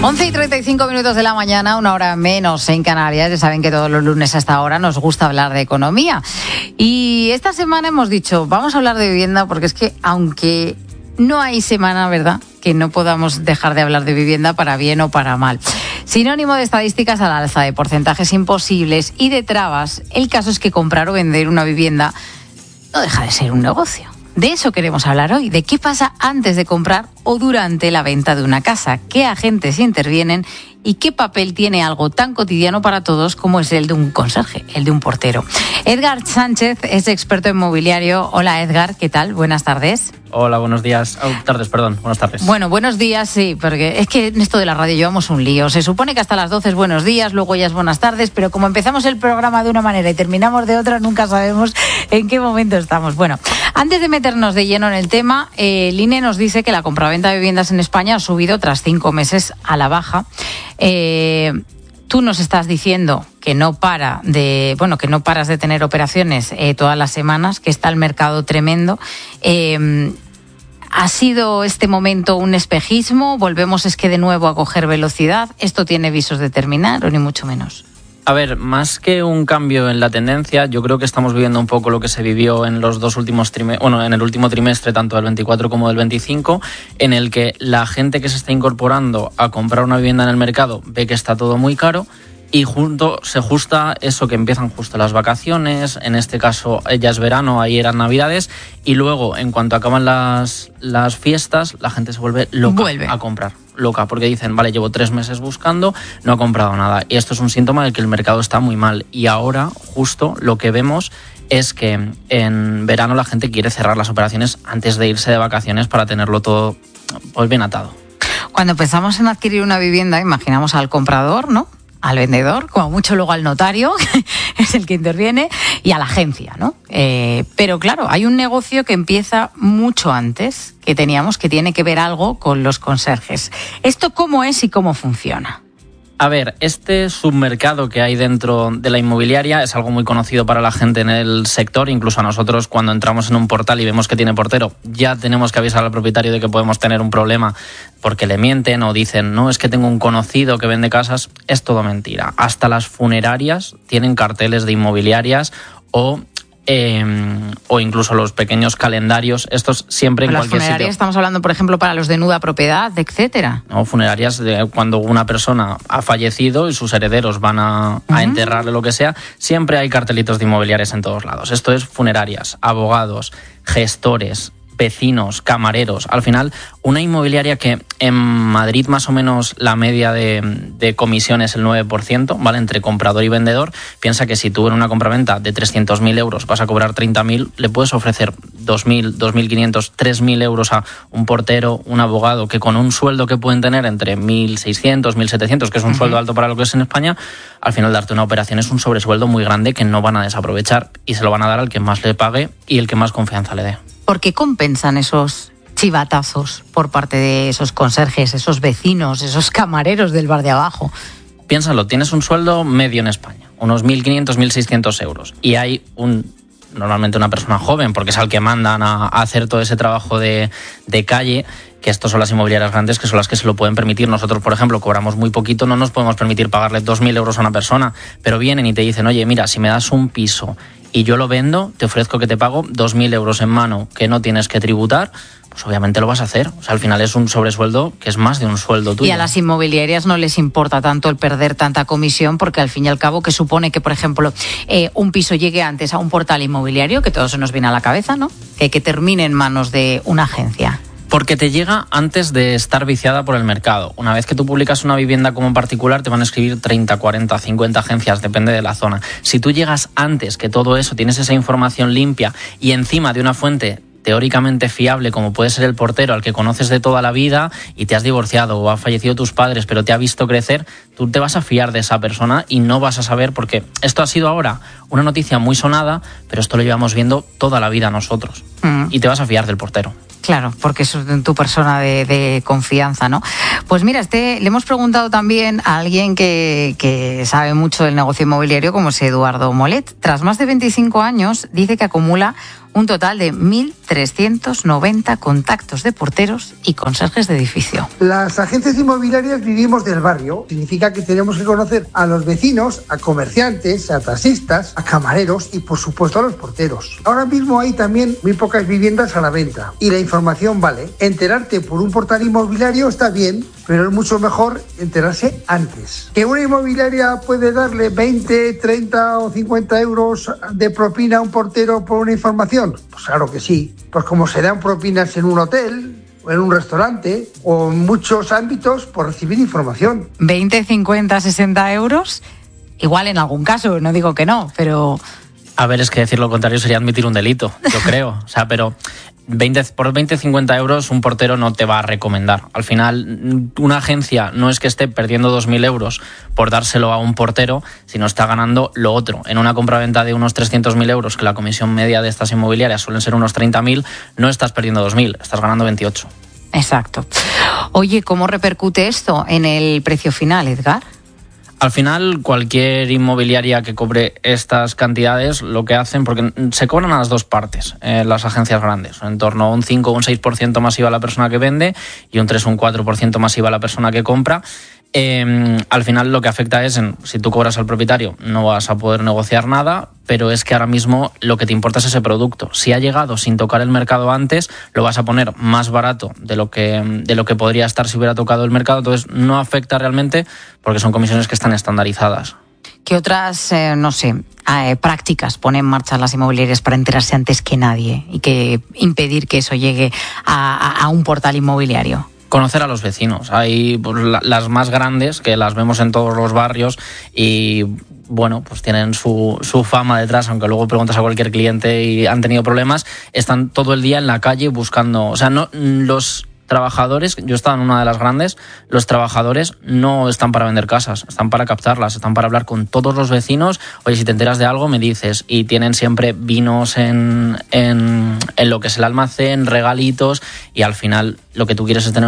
11:35 de la mañana, una hora menos en Canarias. Ya saben que todos los lunes a esta hora nos gusta hablar de economía. Y esta semana hemos dicho, vamos a hablar de vivienda, porque es que aunque no hay semana, ¿verdad?, que no podamos dejar de hablar de vivienda para bien o para mal. Sinónimo de estadísticas al alza, de porcentajes imposibles y de trabas, el caso es que comprar o vender una vivienda no deja de ser un negocio. De eso queremos hablar hoy, de qué pasa antes de comprar o durante la venta de una casa, qué agentes intervienen y qué papel tiene algo tan cotidiano para todos como es el de un conserje, el de un portero. Edgar Sánchez es experto en mobiliario. Hola Edgar, ¿qué tal? Buenas tardes. Hola, buenos días. Buenas tardes. Bueno, buenos días, sí, porque es que en esto de la radio llevamos un lío. Se supone que hasta las 12 es buenos días, luego ya es buenas tardes, pero como empezamos el programa de una manera y terminamos de otra, nunca sabemos en qué momento estamos. Bueno, antes de meternos de lleno en el tema, el INE nos dice que la compraventa de viviendas en España ha subido tras 5 meses a la baja. Tú nos estás diciendo que no paras de tener operaciones todas las semanas, que está el mercado tremendo. ¿Ha sido este momento un espejismo? ¿Volvemos de nuevo a coger velocidad? ¿Esto tiene visos de terminar o ni mucho menos? A ver, más que un cambio en la tendencia, yo creo que estamos viviendo un poco lo que se vivió en los dos últimos en el último trimestre, tanto del 24 como del 25, en el que la gente que se está incorporando a comprar una vivienda en el mercado ve que está todo muy caro y se ajusta eso, que empiezan justo las vacaciones, en este caso ya es verano, ahí eran navidades, y luego en cuanto acaban las fiestas, la gente se vuelve loca a comprar. Loca, porque dicen, vale, llevo 3 meses buscando, no he comprado nada. Y esto es un síntoma de que el mercado está muy mal. Y ahora, justo, lo que vemos es que en verano la gente quiere cerrar las operaciones antes de irse de vacaciones para tenerlo todo pues bien atado. Cuando pensamos en adquirir una vivienda, imaginamos al comprador, ¿no?, al vendedor, como mucho luego al notario, que es el que interviene, y a la agencia, ¿no? Pero claro, hay un negocio que empieza mucho antes, que tiene que ver algo con los conserjes. ¿Esto cómo es y cómo funciona? A ver, este submercado que hay dentro de la inmobiliaria es algo muy conocido para la gente en el sector. Incluso a nosotros, cuando entramos en un portal y vemos que tiene portero, ya tenemos que avisar al propietario de que podemos tener un problema porque le mienten o dicen, no, es que tengo un conocido que vende casas. Es todo mentira. Hasta las funerarias tienen carteles de inmobiliarias o incluso los pequeños calendarios, estos siempre en cualquier sitio. Las funerarias estamos hablando, por ejemplo, para los de nuda propiedad, etcétera. No, funerarias de cuando una persona ha fallecido y sus herederos van a enterrarle, lo que sea, siempre hay cartelitos de inmobiliarias en todos lados. Esto es funerarias, abogados, gestores, vecinos, camareros. Al final, una inmobiliaria que en Madrid más o menos la media de comisión es el 9%, ¿vale?, entre comprador y vendedor. Piensa que si tú en una compraventa de 300.000 euros vas a cobrar 30.000, le puedes ofrecer 2.000, 2.500, 3.000 euros a un portero, un abogado, que con un sueldo que pueden tener entre 1.600, 1.700, que es un sueldo alto para lo que es en España, al final darte una operación es un sobresueldo muy grande que no van a desaprovechar y se lo van a dar al que más le pague y el que más confianza le dé. ¿Por qué compensan esos chivatazos por parte de esos conserjes, esos vecinos, esos camareros del bar de abajo? Piénsalo, tienes un sueldo medio en España, unos 1.500, 1.600 euros, y hay normalmente una persona joven, porque es al que mandan a hacer todo ese trabajo de calle, que estos son las inmobiliarias grandes, que son las que se lo pueden permitir. Nosotros, por ejemplo, cobramos muy poquito, no nos podemos permitir pagarle 2.000 euros a una persona, pero vienen y te dicen, oye, mira, si me das un piso y yo lo vendo, te ofrezco que te pago 2.000 euros en mano que no tienes que tributar, pues obviamente lo vas a hacer. O sea, al final es un sobresueldo que es más de un sueldo tuyo. Y a las inmobiliarias no les importa tanto el perder tanta comisión, porque al fin y al cabo, que supone que, por ejemplo, un piso llegue antes a un portal inmobiliario, que todo se nos viene a la cabeza, ¿no?, que termine en manos de una agencia. Porque te llega antes de estar viciada por el mercado. Una vez que tú publicas una vivienda como particular, te van a escribir 30, 40, 50 agencias, depende de la zona. Si tú llegas antes que todo eso, tienes esa información limpia y encima de una fuente teóricamente fiable, como puede ser el portero al que conoces de toda la vida y te has divorciado o han fallecido tus padres pero te ha visto crecer, tú te vas a fiar de esa persona y no vas a saber, porque esto ha sido ahora una noticia muy sonada, pero esto lo llevamos viendo toda la vida nosotros. Y te vas a fiar del portero. Claro, porque es tu persona de confianza, ¿no? Pues mira, le hemos preguntado también a alguien que sabe mucho del negocio inmobiliario, como es Eduardo Molet. Tras más de 25 años, dice que acumula un total de 1.390 contactos de porteros y conserjes de edificio. Las agencias inmobiliarias vivimos del barrio. Significa que tenemos que conocer a los vecinos, a comerciantes, a taxistas, a camareros y, por supuesto, a los porteros. Ahora mismo hay también muy pocas viviendas a la venta y la información vale. Enterarte por un portal inmobiliario está bien, pero es mucho mejor enterarse antes. ¿Que una inmobiliaria puede darle 20, 30 o 50 euros de propina a un portero por una información? Pues claro que sí. Pues como se dan propinas en un hotel, o en un restaurante, o en muchos ámbitos por recibir información. 20, 50, 60 euros, igual en algún caso, no digo que no, pero... A ver, es que decir lo contrario sería admitir un delito, yo creo. O sea, pero por 20, 50 euros un portero no te va a recomendar. Al final, una agencia no es que esté perdiendo 2.000 euros por dárselo a un portero, sino está ganando lo otro. En una compraventa de unos 300.000 euros, que la comisión media de estas inmobiliarias suelen ser unos 30.000, no estás perdiendo 2.000, estás ganando 28. Exacto. Oye, ¿cómo repercute esto en el precio final, Edgar? Al final, cualquier inmobiliaria que cobre estas cantidades, lo que hacen, porque se cobran a las dos partes, las agencias grandes, en torno a un 5 o un 6% más IVA a la persona que vende y un 3 o un 4% más IVA a la persona que compra. Al final lo que afecta es, si tú cobras al propietario no vas a poder negociar nada, pero es que ahora mismo lo que te importa es ese producto. Si ha llegado sin tocar el mercado antes, lo vas a poner más barato de lo que podría estar si hubiera tocado el mercado, entonces no afecta realmente porque son comisiones que están estandarizadas. ¿Qué otras, prácticas ponen en marcha las inmobiliarias para enterarse antes que nadie y que impedir que eso llegue a un portal inmobiliario? Conocer a los vecinos. Hay pues, las más grandes, que las vemos en todos los barrios y bueno, pues tienen su fama detrás, aunque luego preguntas a cualquier cliente y han tenido problemas, están todo el día en la calle buscando, o sea, no los trabajadores, yo estaba en una de las grandes, los trabajadores no están para vender casas, están para captarlas, están para hablar con todos los vecinos. Oye, si te enteras de algo me dices, y tienen siempre vinos en lo que es el almacén, regalitos, y al final lo que tú quieres es tener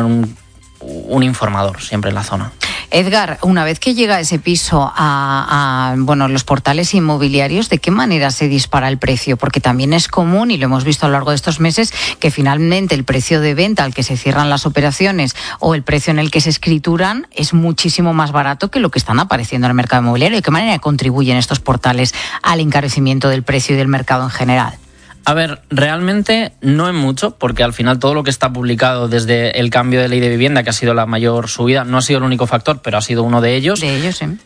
un informador siempre en la zona. Edgar, una vez que llega ese piso a los portales inmobiliarios, ¿de qué manera se dispara el precio? Porque también es común, y lo hemos visto a lo largo de estos meses, que finalmente el precio de venta al que se cierran las operaciones o el precio en el que se escrituran es muchísimo más barato que lo que están apareciendo en el mercado inmobiliario. ¿De qué manera contribuyen estos portales al encarecimiento del precio y del mercado en general? A ver, realmente no es mucho, porque al final todo lo que está publicado desde el cambio de ley de vivienda, que ha sido la mayor subida, no ha sido el único factor, pero ha sido uno de ellos. De ellos, sí.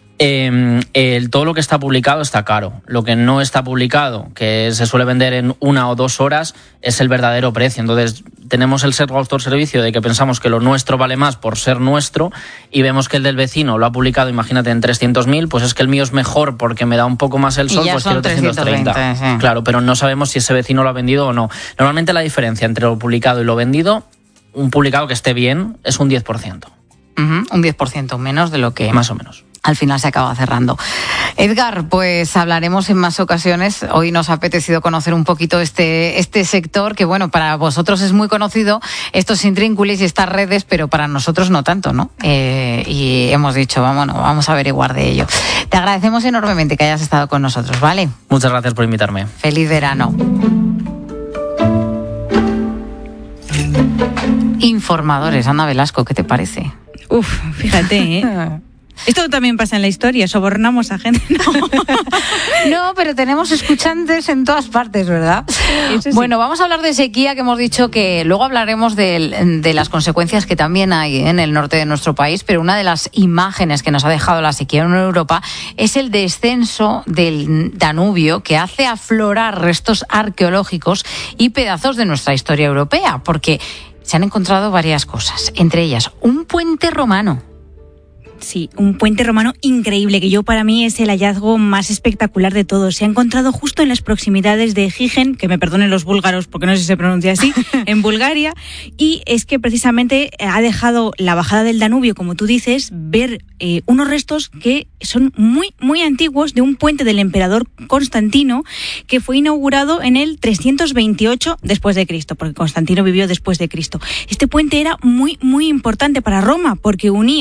Todo lo que está publicado está caro. Lo que no está publicado, que se suele vender en 1 o 2 horas, es el verdadero precio. Entonces tenemos el sesgo autor-servicio de que pensamos que lo nuestro vale más por ser nuestro y vemos que el del vecino lo ha publicado, imagínate, en 300.000, pues es que el mío es mejor porque me da un poco más el sol, pues quiero 330. Sí. Claro, pero no sabemos si ese vecino lo ha vendido o no. Normalmente la diferencia entre lo publicado y lo vendido, un publicado que esté bien, es un 10%. Un 10% menos de lo que... Más o menos. Al final se acaba cerrando. Edgar, pues hablaremos en más ocasiones. Hoy nos ha apetecido conocer un poquito este sector, que bueno, para vosotros es muy conocido, estos intrínculos y estas redes, pero para nosotros no tanto, ¿no? Y hemos dicho, vamos a averiguar de ello. Te agradecemos enormemente que hayas estado con nosotros, ¿vale? Muchas gracias por invitarme. Feliz verano. Informadores, Ana Velasco, ¿qué te parece? Fíjate, Esto también pasa en la historia, sobornamos a gente. No, pero tenemos escuchantes en todas partes, ¿verdad? Eso sí. Bueno, vamos a hablar de sequía, que hemos dicho que luego hablaremos de las consecuencias que también hay en el norte de nuestro país, pero una de las imágenes que nos ha dejado la sequía en Europa es el descenso del Danubio, que hace aflorar restos arqueológicos y pedazos de nuestra historia europea, porque se han encontrado varias cosas, entre ellas un puente romano. Sí, un puente romano increíble, que para mí es el hallazgo más espectacular de todos. Se ha encontrado justo en las proximidades de Gigen, que me perdonen los búlgaros porque no sé si se pronuncia así, en Bulgaria, y es que precisamente ha dejado la bajada del Danubio, como tú dices, ver unos restos que son muy, muy antiguos de un puente del emperador Constantino que fue inaugurado en el 328 después de Cristo, porque Constantino vivió después de Cristo. Este puente era muy, muy importante para Roma porque unía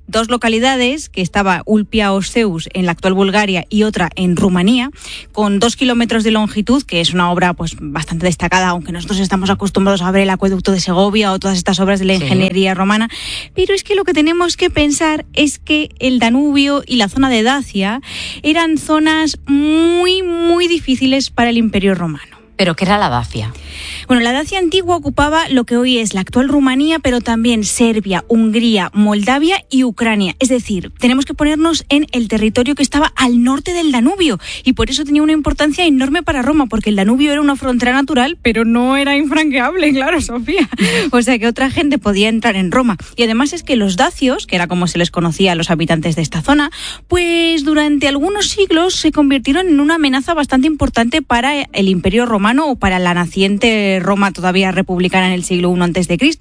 2 localidades, que estaba Ulpia Oseus en la actual Bulgaria y otra en Rumanía, con 2 kilómetros de longitud, que es una obra pues bastante destacada, aunque nosotros estamos acostumbrados a ver el acueducto de Segovia o todas estas obras de la ingeniería romana. Pero es que lo que tenemos que pensar es que el Danubio y la zona de Dacia eran zonas muy, muy difíciles para el Imperio Romano. ¿Pero qué era la Dacia? Bueno, la Dacia antigua ocupaba lo que hoy es la actual Rumanía, pero también Serbia, Hungría, Moldavia y Ucrania. Es decir, tenemos que ponernos en el territorio que estaba al norte del Danubio, y por eso tenía una importancia enorme para Roma, porque el Danubio era una frontera natural, pero no era infranqueable, claro, Sofía. O sea que otra gente podía entrar en Roma. Y además es que los dacios, que era como se les conocía a los habitantes de esta zona, pues durante algunos siglos se convirtieron en una amenaza bastante importante para el Imperio Romano o para la naciente Roma todavía republicana en el siglo I a.C.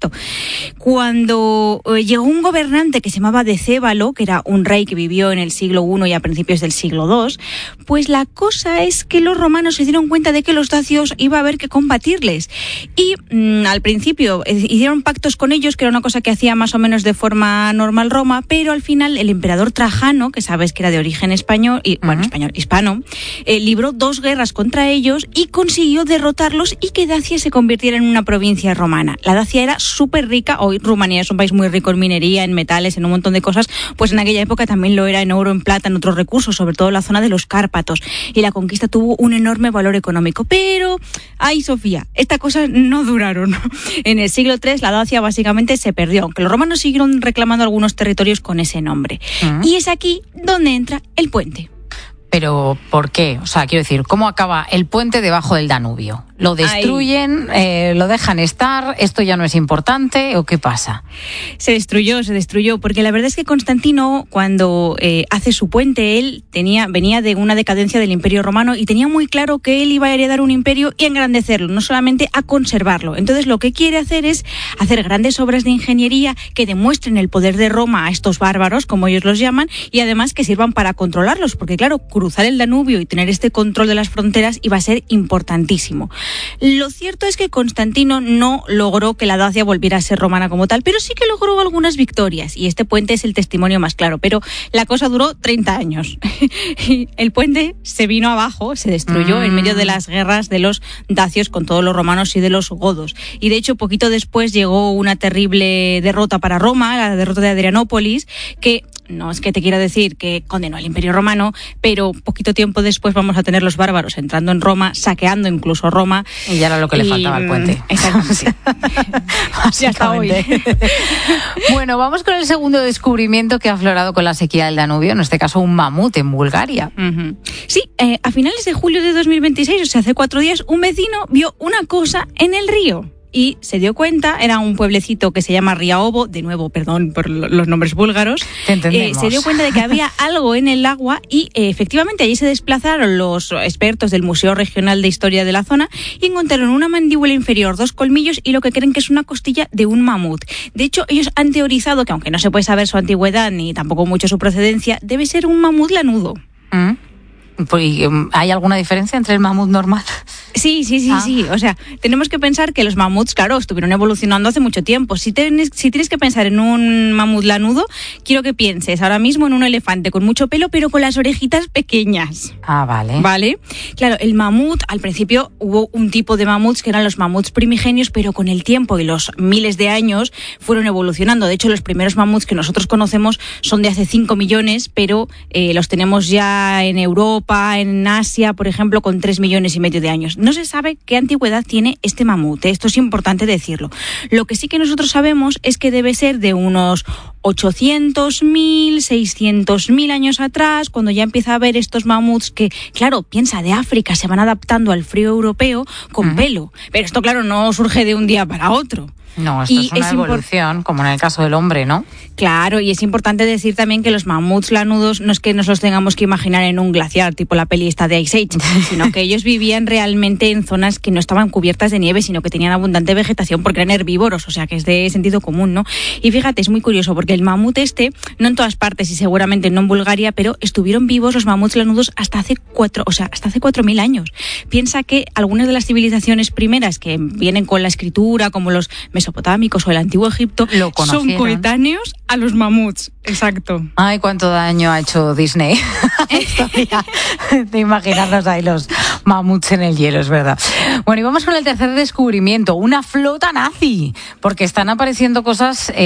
Cuando llegó un gobernante que se llamaba Decébalo, que era un rey que vivió en el siglo I y a principios del siglo II, pues la cosa es que los romanos se dieron cuenta de que los dacios iba a haber que combatirles. Y al principio hicieron pactos con ellos, que era una cosa que hacía más o menos de forma normal Roma, pero al final el emperador Trajano, que sabes que era de origen español, hispano, libró 2 guerras contra ellos y consiguió derrotarlos y que Dacia se convirtiera en una provincia romana. La Dacia era súper rica, hoy Rumanía es un país muy rico en minería, en metales, en un montón de cosas, pues en aquella época también lo era en oro, en plata, en otros recursos, sobre todo la zona de los Cárpatos, y la conquista tuvo un enorme valor económico. Pero, ay Sofía, estas cosas no duraron. En el siglo III la Dacia básicamente se perdió, aunque los romanos siguieron reclamando algunos territorios con ese nombre. Y es aquí donde entra el puente. ¿Pero por qué? O sea, quiero decir, ¿cómo acaba el puente debajo del Danubio? ¿Lo destruyen? ¿Lo dejan estar? ¿Esto ya no es importante? ¿O qué pasa? Se destruyó, porque la verdad es que Constantino, cuando hace su puente, él venía de una decadencia del Imperio Romano y tenía muy claro que él iba a heredar un imperio y engrandecerlo, no solamente a conservarlo. Entonces lo que quiere hacer es hacer grandes obras de ingeniería que demuestren el poder de Roma a estos bárbaros, como ellos los llaman, y además que sirvan para controlarlos, porque claro, cruzar el Danubio y tener este control de las fronteras iba a ser importantísimo. Lo cierto es que Constantino no logró que la Dacia volviera a ser romana como tal, pero sí que logró algunas victorias, y este puente es el testimonio más claro, pero la cosa duró 30 años. Y el puente se vino abajo, se destruyó en medio de las guerras de los dacios con todos los romanos y de los godos. Y de hecho, poquito después llegó una terrible derrota para Roma, la derrota de Adrianópolis, que no es que te quiera decir que condenó al Imperio Romano, pero poquito tiempo después vamos a tener los bárbaros entrando en Roma, saqueando incluso Roma. Y ya era lo que le faltaba al puente. Exactamente. Ya está hoy. Bueno, vamos con el segundo descubrimiento que ha aflorado con la sequía del Danubio, en este caso un mamut en Bulgaria. Sí, a finales de julio de 2026, o sea, hace 4 días, un vecino vio una cosa en el río. Y se dio cuenta, era un pueblecito que se llama Riaobo, de nuevo, perdón por los nombres búlgaros. Te entendemos. Se dio cuenta de que había algo en el agua y efectivamente allí se desplazaron los expertos del Museo Regional de Historia de la zona y encontraron una mandíbula inferior, 2 colmillos y lo que creen que es una costilla de un mamut. De hecho, ellos han teorizado que aunque no se puede saber su antigüedad ni tampoco mucho su procedencia, debe ser un mamut lanudo. ¿Hay alguna diferencia entre el mamut normal? Sí. O sea, tenemos que pensar que los mamuts, claro, estuvieron evolucionando hace mucho tiempo. Si tienes que pensar en un mamut lanudo, quiero que pienses ahora mismo en un elefante con mucho pelo, pero con las orejitas pequeñas. Vale. ¿Vale? Claro, el mamut, al principio hubo un tipo de mamuts que eran los mamuts primigenios, pero con el tiempo y los miles de años fueron evolucionando. De hecho, los primeros mamuts que nosotros conocemos son de hace 5 millones, pero los tenemos ya en Europa, en Asia, por ejemplo, con 3,5 millones de años. No se sabe qué antigüedad tiene este mamut, esto es importante decirlo. Lo que sí que nosotros sabemos es que debe ser de unos 800.000, 600.000 años atrás, cuando ya empieza a haber estos mamuts que, claro, piensa, de África, se van adaptando al frío europeo con pelo. Pero esto, claro, no surge de un día para otro. No, esto es una evolución, como en el caso del hombre, ¿no? Claro, y es importante decir también que los mamuts lanudos no es que nos los tengamos que imaginar en un glaciar, tipo la peli esta de Ice Age, sino que ellos vivían realmente en zonas que no estaban cubiertas de nieve, sino que tenían abundante vegetación porque eran herbívoros, o sea que es de sentido común, ¿no? Y fíjate, es muy curioso porque el mamut no en todas partes y seguramente no en Bulgaria, pero estuvieron vivos los mamuts lanudos hasta hace 4.000 años. Piensa que algunas de las civilizaciones primeras que vienen con la escritura, como los mesopotamios, mesopotámicos o el antiguo Egipto Lo conocieron. son coetáneos a los mamuts. Exacto. Ay, cuánto daño ha hecho Disney. De imaginarnos ahí los mamuts en el hielo, es verdad. Bueno, y vamos con el tercer descubrimiento, una flota nazi, porque están apareciendo cosas